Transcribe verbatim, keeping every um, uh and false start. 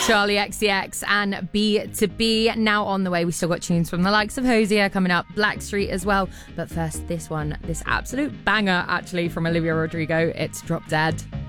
Charlie X C X and B to B now on the way. We still got tunes from the likes of Hosier coming up, Blackstreet as well. But first, this one, this absolute banger actually from Olivia Rodrigo. It's Drop Dead.